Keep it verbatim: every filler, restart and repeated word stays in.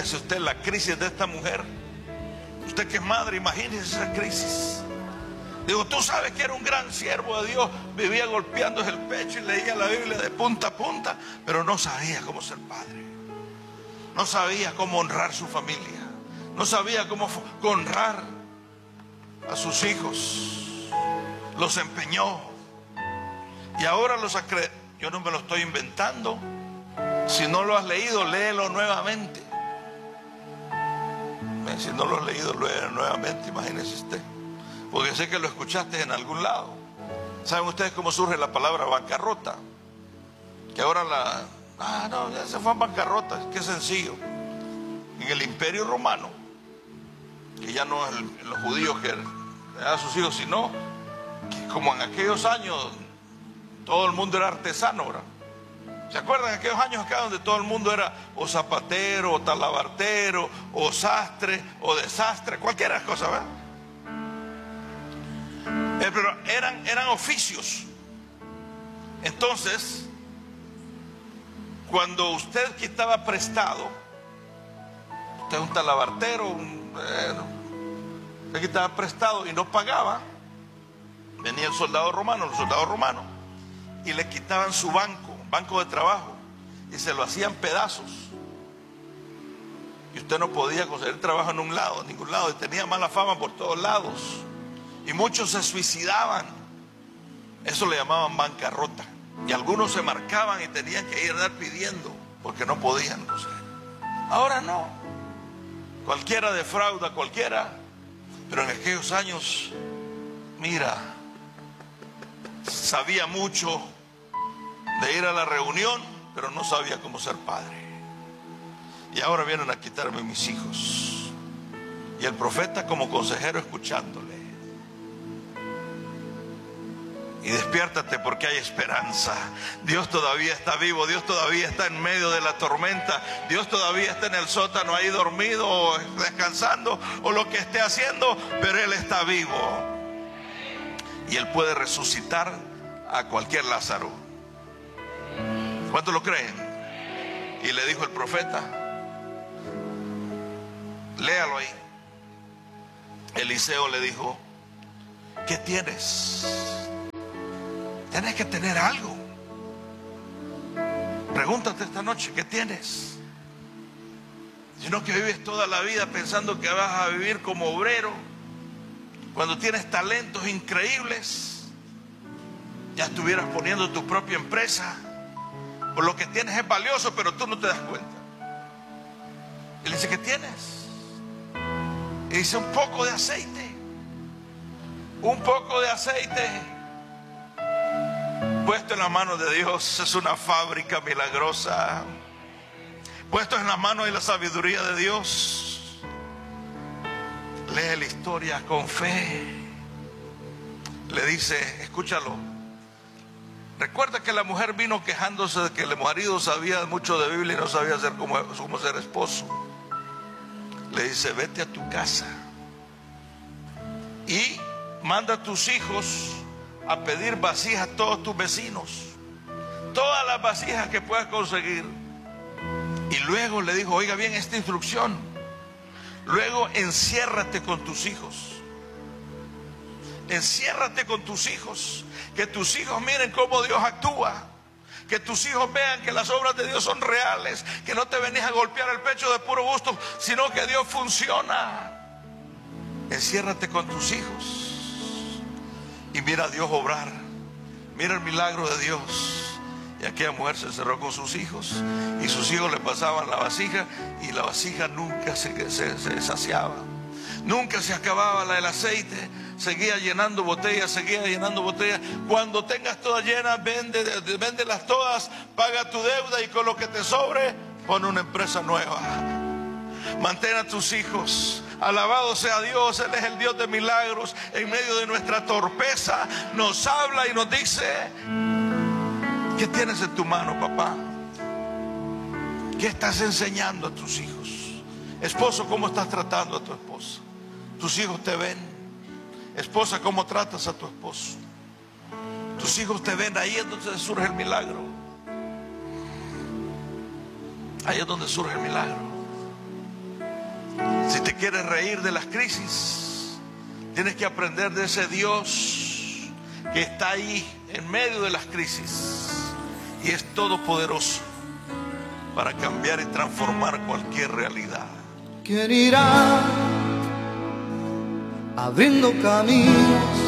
Imagínese usted la crisis de esta mujer. Usted que es madre, imagínese esa crisis. Digo, tú sabes que era un gran siervo de Dios, vivía golpeándose el pecho y leía la Biblia de punta a punta, pero no sabía cómo ser padre, no sabía cómo honrar su familia, no sabía cómo honrar a sus hijos. Los empeñó y ahora los acreditó. Yo no me lo estoy inventando. Si no lo has leído, léelo nuevamente. Si no lo has leído, léelo nuevamente, imagínese usted. Porque sé que lo escuchaste en algún lado. ¿Saben ustedes cómo surge la palabra bancarrota? Que ahora la... Ah, no, ya se fue a bancarrota. Qué sencillo. En el Imperio Romano, que ya no es el, los judíos que le dan a sus hijos, sino que como en aquellos años todo el mundo era artesano, ¿verdad? ¿Se acuerdan de aquellos años acá donde todo el mundo era o zapatero, o talabartero, o sastre, o desastre, cualquier cosa, ¿verdad? Eh, pero eran, eran oficios. Entonces, cuando usted quitaba prestado, usted es un talabartero, un, eh, usted quitaba prestado y no pagaba, venía el soldado romano, el soldado romano, y le quitaban su banco, banco de trabajo, y se lo hacían pedazos. Y usted no podía conseguir trabajo en un lado, en ningún lado, y tenía mala fama por todos lados. Y muchos se suicidaban. Eso le llamaban bancarrota. Y algunos se marcaban y tenían que ir a dar pidiendo porque no podían conseguir. Ahora no. Cualquiera defrauda, cualquiera. Pero en aquellos años, mira, sabía mucho de ir a la reunión, pero no sabía cómo ser padre. Y ahora vienen a quitarme mis hijos. Y el profeta como consejero escuchándole. Y despiértate porque hay esperanza. Dios todavía está vivo, Dios todavía está en medio de la tormenta, Dios todavía está en el sótano ahí dormido o descansando o lo que esté haciendo, pero Él está vivo. Y Él puede resucitar a cualquier Lázaro. ¿Cuántos lo creen? Y le dijo el profeta, léalo ahí. Eliseo le dijo, ¿qué tienes? Tienes que tener algo. Pregúntate esta noche, ¿qué tienes? Sino que vives toda la vida pensando que vas a vivir como obrero, cuando tienes talentos increíbles, ya estuvieras poniendo tu propia empresa. Por lo que tienes es valioso, pero tú no te das cuenta. Él dice, ¿qué tienes? Y dice, un poco de aceite. Un poco de aceite puesto en las manos de Dios. Es una fábrica milagrosa. Puesto en las manos de la sabiduría de Dios. Lee la historia con fe. Le dice, escúchalo. Recuerda que la mujer vino quejándose de que el marido sabía mucho de Biblia y no sabía ser como, como ser esposo. Le dice, vete a tu casa y manda a tus hijos a pedir vasijas a todos tus vecinos, todas las vasijas que puedas conseguir. Y luego le dijo, oiga bien esta instrucción, luego enciérrate con tus hijos. Enciérrate con tus hijos, que tus hijos miren cómo Dios actúa, que tus hijos vean que las obras de Dios son reales, que no te venís a golpear el pecho de puro gusto, sino que Dios funciona. Enciérrate con tus hijos y mira a Dios obrar, mira el milagro de Dios. Y aquella mujer se encerró con sus hijos y sus hijos le pasaban la vasija y la vasija nunca se, se, se saciaba, nunca se acababa la del aceite. Seguía llenando botellas, seguía llenando botellas. Cuando tengas todas llenas, vende, véndelas todas, paga tu deuda y con lo que te sobre, pon una empresa nueva. Mantén a tus hijos. Alabado sea Dios, Él es el Dios de milagros. En medio de nuestra torpeza nos habla y nos dice, ¿qué tienes en tu mano, papá? ¿Qué estás enseñando a tus hijos? Esposo, ¿cómo estás tratando a tu esposa? Tus hijos te ven. Esposa, ¿cómo tratas a tu esposo? Tus hijos te ven. Ahí es donde surge el milagro. Ahí es donde surge el milagro. Si te quieres reír de las crisis, tienes que aprender de ese Dios que está ahí en medio de las crisis y es todopoderoso para cambiar y transformar cualquier realidad. ¿Quién irá abriendo caminos